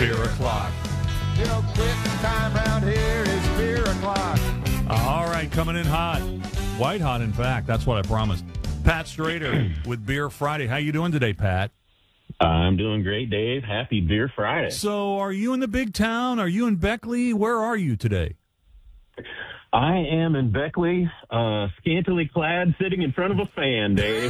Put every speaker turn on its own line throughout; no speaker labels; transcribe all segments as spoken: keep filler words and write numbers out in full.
Beer O'Clock.
You know, quitting time around here is beer o'clock.
All right, coming in hot. White hot, in fact. That's what I promised. Pat Strader with Beer Friday. How you doing today, Pat?
I'm doing great, Dave. Happy Beer Friday.
So are you in the big town? Are you in Beckley? Where are you today?
I am in Beckley, uh, scantily clad, sitting in front of a fan, Dave.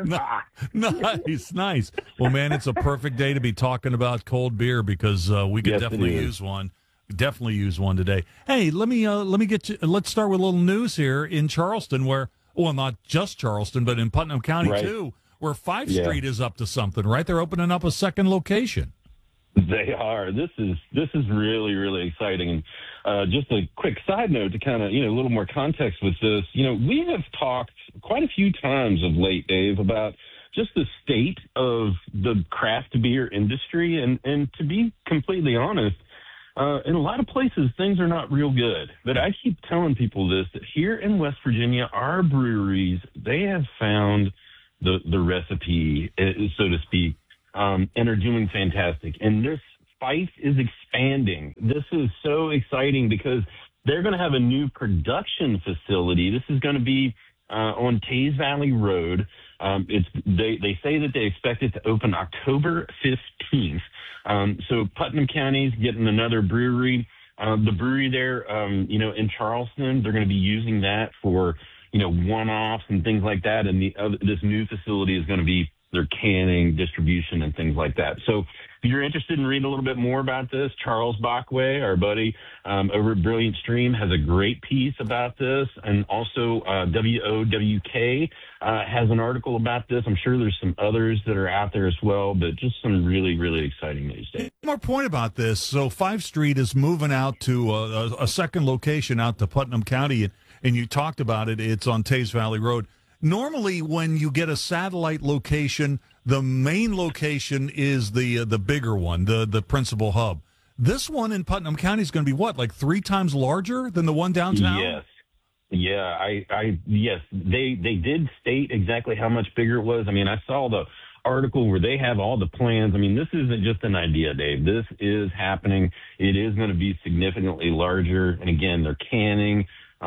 Nice, nice. Well, man, it's a perfect day to be talking about cold beer because uh, we could
Yes, it
definitely
is.
use one. Definitely use one today. Hey, let me uh, let me get you. Let's start with a little news here in Charleston, where well, not just Charleston, but in Putnam County
Right.
too, where Five
Yeah.
Street is up to something. Right, they're opening up a second location.
They are. This is this is really really exciting. And uh, just a quick side note to kind of you know a little more context with this. You know, we have talked quite a few times of late, Dave, about just the state of the craft beer industry, and and to be completely honest, uh, in a lot of places things are not real good. But I keep telling people this, that here in West Virginia, our breweries, they have found the the recipe, eh, so to speak. Um, and are doing fantastic. And this Fife is expanding. This is so exciting because they're going to have a new production facility. This is going to be uh, on Tays Valley Road. Um, it's they, they say that they expect it to open October fifteenth. Um, so Putnam County's getting another brewery. Uh, the brewery there, um, you know, in Charleston, they're going to be using that for, you know, one-offs and things like that. And the other, this new facility is going to be their canning, distribution, and things like that. So if you're interested in reading a little bit more about this, Charles Bachway, our buddy um, over at Brilliant Stream, has a great piece about this. And also uh, W O W K uh, has an article about this. I'm sure there's some others that are out there as well, but just some really, really exciting news, Dave.
One more point about this. So Five Street is moving out to a, a, a second location out to Putnam County, and, and you talked about it. It's on Tays Valley Road. Normally, when you get a satellite location, the main location is the uh, the bigger one, the the principal hub. This one in Putnam County is going to be what, like three times larger than the one downtown?
Yes. Yeah, I, I, yes, they, they did state exactly how much bigger it was. I mean, I saw the article where they have all the plans. I mean, this isn't just an idea, Dave. This is happening. It is going to be significantly larger. And again, they're canning,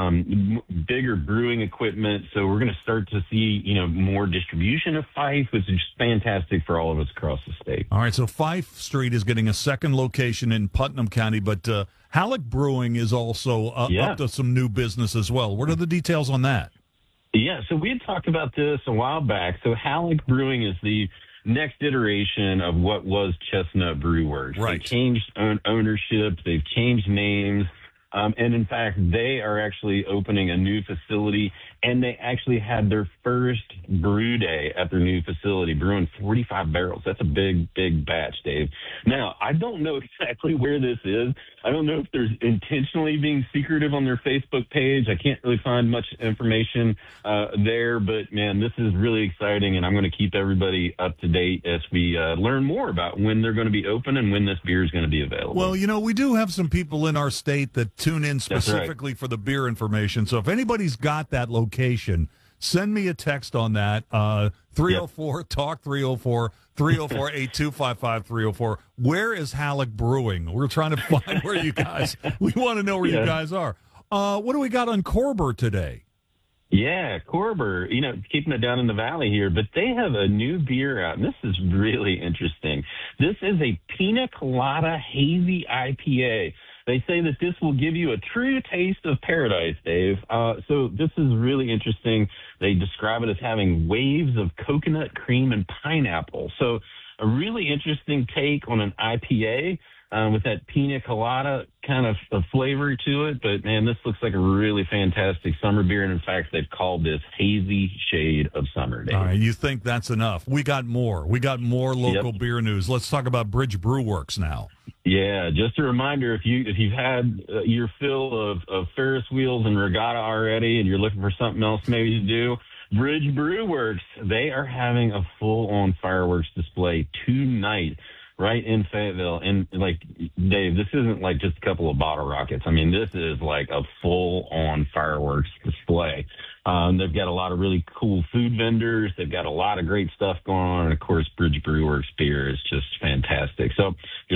um, m- bigger brewing equipment. So we're going to start to see, you know, more distribution of Fife, which is fantastic for all of us across the state.
All right, so Fife Street is getting a second location in Putnam County, but uh, Halleck Brewing is also uh,
Yeah.
up to some new business as well. What are the details on that?
Yeah, so we had talked about this a while back. So Halleck Brewing is the next iteration of what was Chestnut Brew Works.
Right.
They changed own- ownership. They've changed names. Um, and in fact, they are actually opening a new facility, and they actually had their first brew day at their new facility, brewing forty-five barrels. That's a big, big batch, Dave. Now, I don't know exactly where this is. I don't know if there's intentionally being secretive on their Facebook page. I can't really find much information uh, there, but man, this is really exciting, and I'm going to keep everybody up to date as we uh, learn more about when they're going to be open and when this beer is going to be available.
Well, you know, we do have some people in our state that tune in
right.
specifically for the beer information. So if anybody's got that location, send me a text on that. Uh, three oh four talk three oh four, three oh four, eight two five five, three oh four. Where is Halleck Brewing? We're trying to find where you guys, we want to know where
Yeah.
you guys are. Uh, what do we got on Corber today?
Yeah, Corber, you know, keeping it down in the valley here, but they have a new beer out, and this is really interesting. This is a Pina Colada Hazy I P A. They say that this will give you a true taste of paradise, Dave. Uh, so this is really interesting. They describe it as having waves of coconut, cream, and pineapple. So a really interesting take on an I P A. Um, with that pina colada kind of a flavor to it. But, man, this looks like a really fantastic summer beer. And, in fact, they've called this Hazy Shade of Summer, Dave.
All right, you think that's enough? We got more. We got more local
Yep.
beer news. Let's talk about Bridge Brew Works now.
Yeah, just a reminder, if, you, if you've had uh, your fill of, of Ferris wheels and regatta already and you're looking for something else maybe to do, Bridge Brew Works, they are having a full-on fireworks display tonight right in Fayetteville. And like, Dave, this isn't like just a couple of bottle rockets. I mean, this is like a full on fireworks display. Um, they've got a lot of really cool food vendors. They've got a lot of great stuff going on. And of course, Bridge Brew Works beer is just fantastic. So if you're looking for something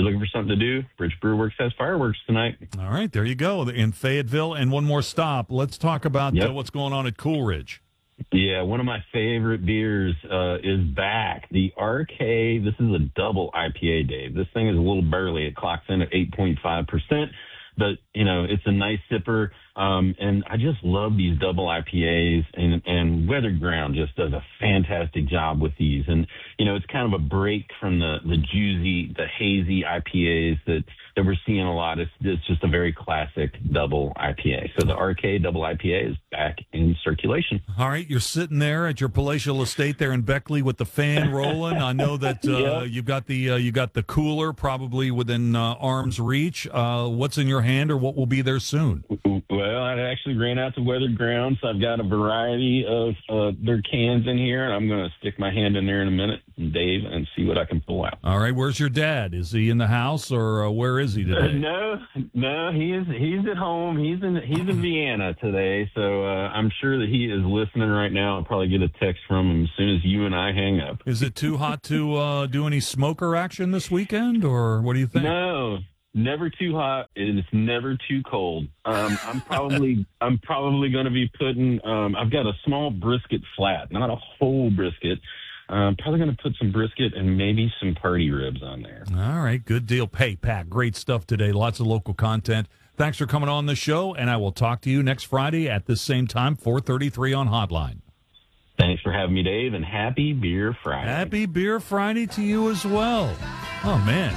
to do. Bridge Brew Works has fireworks tonight.
All right, there you go. In Fayetteville, and one more stop. Let's talk about
Yep.
uh, what's going on at Coolridge.
Yeah, one of my favorite beers uh, is back. The R K, this is a double I P A, Dave. This thing is a little burly. It clocks in at eight point five percent. But, you know, it's a nice sipper. Um, and I just love these double I P As. And, and Weathered Ground just does a fantastic job with these. And, you know, it's kind of a break from the, the juicy, the hazy I P As that, that we're seeing a lot. It's, it's just a very classic double I P A. So the R K double I P A is back in circulation.
All right, you're sitting there at your palatial estate there in Beckley with the fan rolling. I know that uh,
Yep.
you've got the uh, you got the cooler probably within uh, arm's reach. Uh, what's in your hand, or what will be there soon?
Well, I actually ran out to Weathered Ground, so I've got a variety of uh, their cans in here, and I'm going to stick my hand in there in a minute, Dave, and see what I can pull out.
All right, where's your dad? Is he in the house, or uh, where is he
Uh,
today?
no, no, he is. He's at home. He's in. He's in Vienna today, so uh, I'm sure that he is listening right now. I'll probably get a text from him as soon as you and I hang up.
Is it too hot to uh, do any smoker action this weekend, or what do you think?
No, never too hot. It's never too cold. Um, I'm probably. I'm probably going to be putting. Um, I've got a small brisket flat, not a whole brisket. I'm probably going to put some brisket and maybe some party ribs on there.
All right, good deal. Hey, Pat, great stuff today. Lots of local content. Thanks for coming on the show, and I will talk to you next Friday at this same time, four thirty-three on Hotline.
Thanks for having me, Dave, and happy Beer Friday.
Happy Beer Friday to you as well. Oh, man.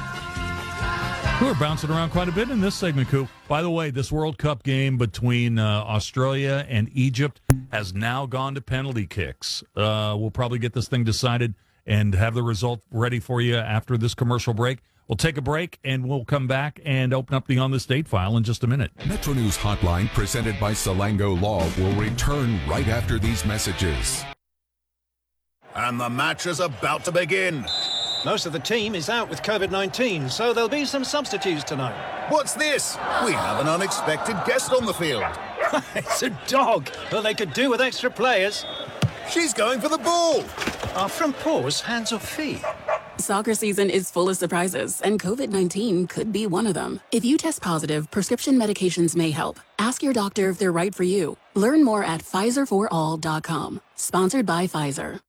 We're bouncing around quite a bit in this segment, Coop. By the way, this World Cup game between uh, Australia and Egypt has now gone to penalty kicks. Uh, we'll probably get this thing decided and have the result ready for you after this commercial break. We'll take a break, and we'll come back and open up the On the State file in just a minute.
Metro News Hotline, presented by Salango Law, will return right after these messages.
And the match is about to begin.
Most of the team is out with COVID nineteen, so there'll be some substitutes tonight.
What's this? We have an unexpected guest on the field.
It's a dog. Well, they could do with extra players.
She's going for the ball.
Are front paws hands or feet?
Soccer season is full of surprises, and COVID nineteen could be one of them. If you test positive, prescription medications may help. Ask your doctor if they're right for you. Learn more at Pfizer for all dot com. Sponsored by Pfizer.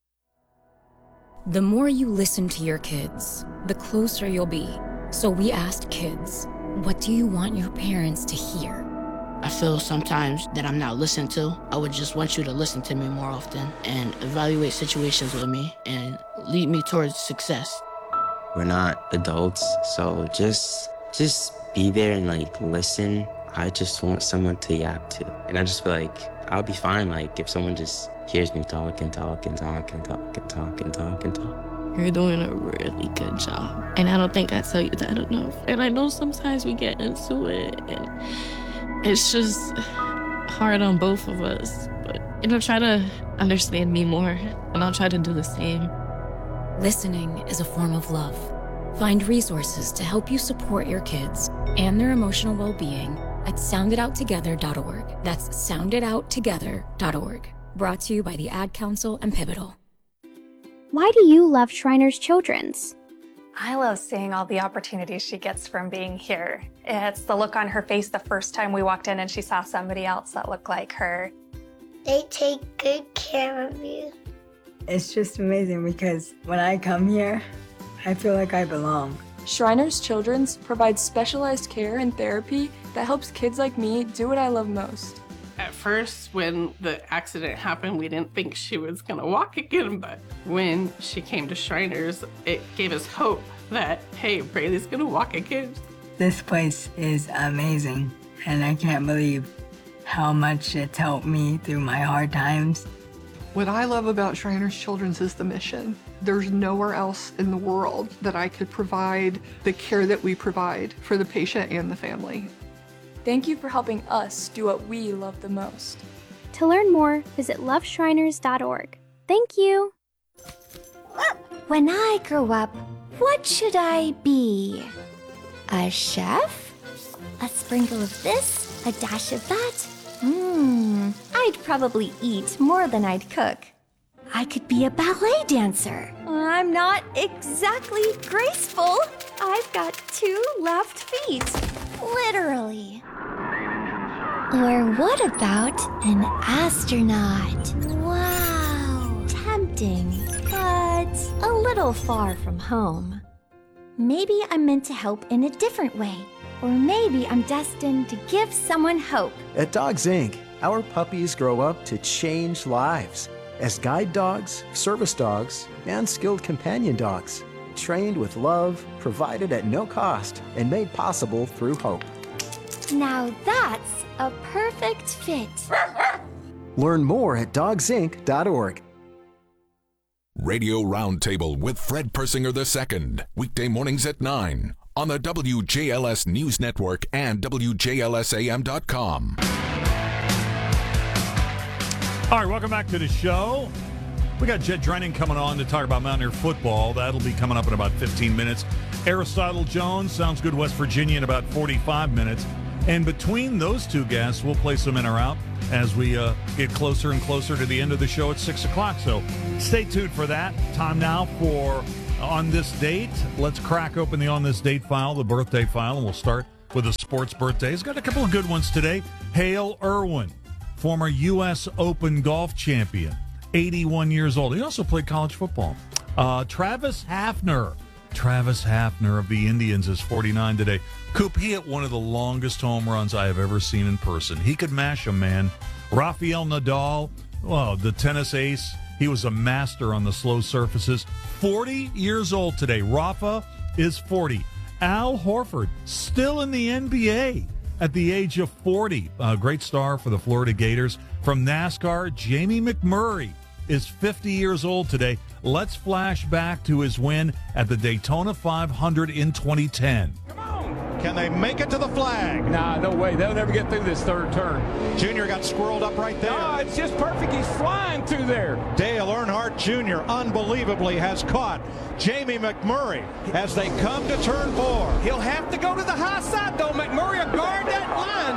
The more you listen to your kids, the closer you'll be. So we asked kids, what do you want your parents to hear?
I feel sometimes that I'm not listened to. I would just want you to listen to me more often and evaluate situations with me and lead me towards success.
We're not adults, so just just be there and like listen. I just want someone to yap to. And I just feel like I'll be fine like if someone just hears me talk and talk and talk and talk and talk and talk and talk.
You're doing a really good job. And I don't think I tell you that enough. And I know sometimes we get into it and it's just hard on both of us. But, you know, try to understand me more and I'll try to do the same.
Listening is a form of love. Find resources to help you support your kids and their emotional well-being at sound it out together dot org. That's sound it out together dot org. Brought to you by the Ad Council and Pivotal.
Why do you love Shriners Children's?
I love seeing all the opportunities she gets from being here. It's the look on her face the first time we walked in and she saw somebody else that looked like her.
They take good care of you.
It's just amazing because when I come here, I feel like I belong.
Shriners Children's provides specialized care and therapy that helps kids like me do what I love most.
At first, when the accident happened, we didn't think she was gonna walk again, but when she came to Shriners, it gave us hope that, hey, Braylee's gonna walk again.
This place is amazing, and I can't believe how much it's helped me through my hard times.
What I love about Shriners Children's is the mission. There's nowhere else in the world that I could provide the care that we provide for the patient and the family.
Thank you for helping us do what we love the most.
To learn more, visit love shriners dot org. Thank you.
When I grow up, what should I be? A chef? A sprinkle of this, a dash of that? Hmm, I'd probably eat more than I'd cook. I could be a ballet dancer. I'm not exactly graceful. I've I've got two left feet. Literally. Or what about an astronaut? Wow. Tempting, but a little far from home. Maybe I'm meant to help in a different way. Or maybe I'm destined to give someone hope.
At Dogs Incorporated, our puppies grow up to change lives as guide dogs, service dogs, and skilled companion dogs, trained with love, provided at no cost, and made possible through hope.
Now that's a perfect fit.
Learn more at dogs inc dot org.
Radio Roundtable with Fred Persinger the Second, weekday mornings at nine on the W J L S News Network and W J L S A M dot com.
All right, welcome back to the show. We got Jed Drennan coming on to talk about Mountaineer football. That'll be coming up in about fifteen minutes. Aristotle Jones, Sounds Good West Virginia, in about forty-five minutes. And between those two guests, we'll play some in or out as we uh, get closer and closer to the end of the show at six o'clock. So stay tuned for that. Time now for On This Date. Let's crack open the On This Date file, the birthday file, and we'll start with the sports birthdays. Got a couple of good ones today. Hale Irwin, former U S Open golf champion, eighty-one years old. He also played college football. Uh, Travis Hafner. Travis Hafner of the Indians is forty-nine today. Coop, he hit one of the longest home runs I have ever seen in person. He could mash a man. Rafael Nadal, well, the tennis ace, he was a master on the slow surfaces. forty years old today. Rafa is forty. Al Horford, still in the N B A at the age of forty. A great star for the Florida Gators. From NASCAR, Jamie McMurray is fifty years old today. Let's flash back to his win at the Daytona five hundred in twenty ten.
Can they make it to the flag?
Nah, no way. They'll never get through this third turn.
Junior got squirreled up right there.
No, it's just perfect. He's flying through there.
Dale Earnhardt Junior unbelievably has caught Jamie McMurray as they come to turn four.
He'll have to go to the high side, though. McMurray will guard that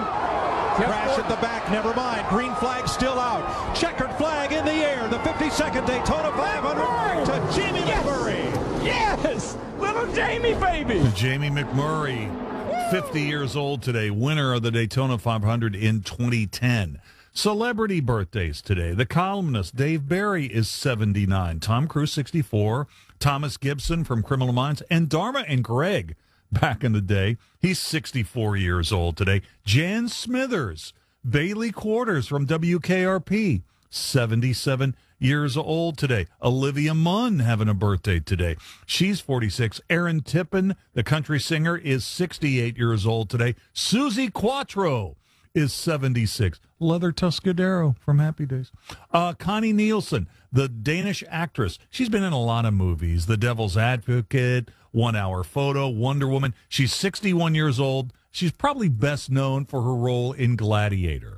line.
Crash at the back, never mind. Green flag still out. Checkered flag in the air. The fifty-second Daytona five hundred to Jamie yes. McMurray.
Yes! Little Jamie, baby.
Jamie McMurray, fifty years old today, winner of the Daytona five hundred in twenty ten. Celebrity birthdays today. The columnist Dave Barry is seventy-nine. Tom Cruise, sixty-four. Thomas Gibson from Criminal Minds. And Dharma and Greg, back in the day, he's sixty-four years old today. Jan Smithers, Bailey Quarters from W K R P, seventy-seven years old today. Olivia Munn having a birthday today. She's forty-six. Aaron Tippin, the country singer, is sixty-eight years old today. Susie Quattro is seventy-six. Leather Tuscadero from Happy Days. Uh, Connie Nielsen, the Danish actress. She's been in a lot of movies. The Devil's Advocate, One Hour Photo, Wonder Woman. She's sixty-one years old. She's probably best known for her role in Gladiator.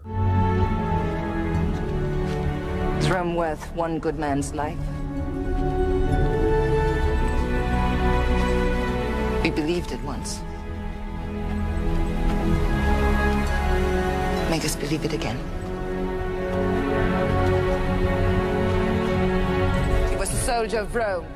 Is Rome worth one good man's life? We believed it once. Make us believe it again. He was a soldier of Rome.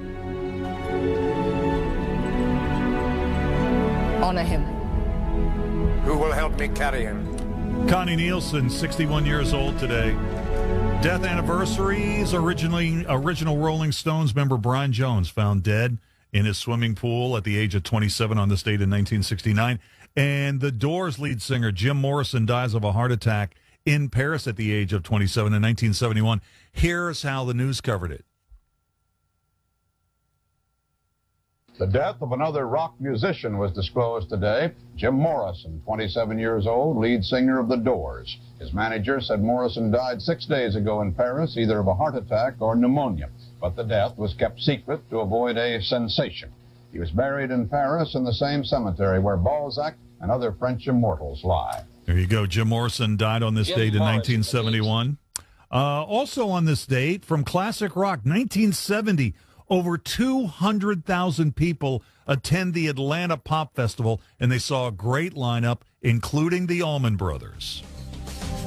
Honor him.
Who will help me carry him?
Connie Nielsen, sixty-one years old today. Death anniversaries. Originally, original Rolling Stones member Brian Jones found dead in his swimming pool at the age of twenty-seven on this date in nineteen sixty-nine. And the Doors lead singer Jim Morrison dies of a heart attack in Paris at the age of twenty-seven in nineteen seventy-one. Here's how the news covered it.
The death of another rock musician was disclosed today. Jim Morrison, twenty-seven years old, lead singer of The Doors. His manager said Morrison died six days ago in Paris, either of a heart attack or pneumonia. But the death was kept secret to avoid a sensation. He was buried in Paris in the same cemetery where Balzac and other French immortals lie.
There you go. Jim Morrison died on this
Jim
date in
Morrison,
nineteen seventy-one. Uh, also on this date, from classic rock, nineteen seventy, over two hundred thousand people attend the Atlanta Pop Festival, and they saw a great lineup, including the Allman Brothers.